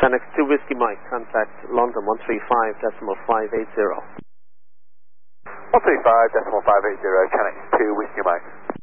Canucks 2 Whiskey Mike, contact London 135.580. 135.580, Canucks 2 Whiskey Mike.